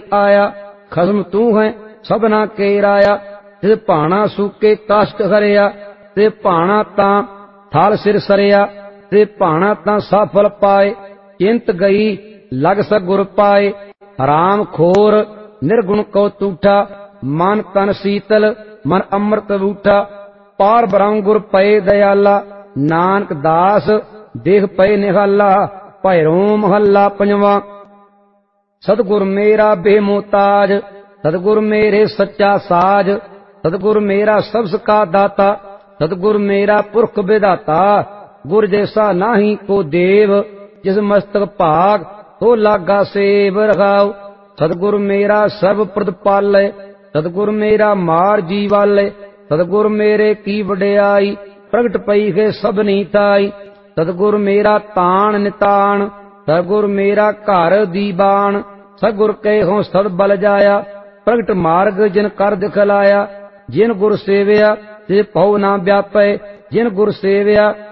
आया। खसम तू है सबना के राया। ते भाना सूके काष्ट हरिया। ते भाना तां थाल सिर सरिया। ते भाना तां सफल पाए। चिंत गई लग सगुर पाए। हराम खोर निर्गुण को तूठा। मन तन शीतल मन अमृत बूठा। पार ब्रह्म गुर पए दयाला। नानक दास देख पए निहाला। भैरो महला पंजवा। सतगुर मेरा बेमोताज। सतगुर मेरे सच्चा साज। सतगुर मेरा सबस का दाता। सतगुर मेरा पुरख विधाता। गुर जैसा नाही को देव। जिस मस्तक भाग तो लागा सेव रखाओ। सतगुर मेरा सर्व प्रद पालै। सतगुर मेरा मार जीवालै। सतगुर मेरे की वड्याई। प्रगट पई है सबनी ताई। सतगुर मेरा तान नितान। सतगुर मेरा घर दीवान। सतगुर कहो सद बल जाया। प्रगट मार्ग जिन कर दिखलाया। जिन गुर सेवया ते पौ ना व्यापै। जिन गुर सेवया